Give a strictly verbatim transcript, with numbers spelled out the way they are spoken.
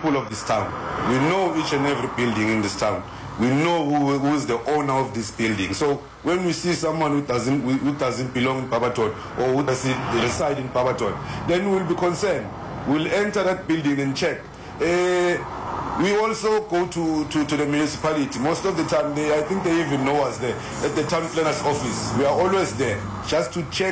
people of this town. We know each and every building in this town. We know who, who is the owner of this building. So when we see someone who doesn't who doesn't belong in Barberton or who doesn't reside in Barberton, then we'll be concerned. We'll enter that building and check. Uh, we also go to, to, to the municipality. Most of the time, they I think they even know us there at the town planner's office. We are always there just to check